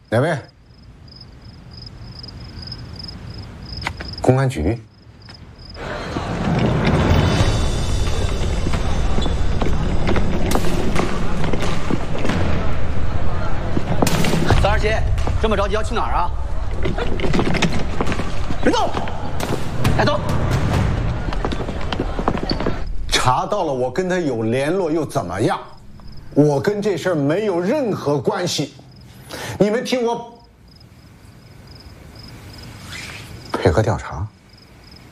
哪位？公安局。 三二七，这么着急要去哪儿啊？别动！带走！ 查到了，我跟他有联络又怎么样？我跟这事儿没有任何关系。你们听我配合调查。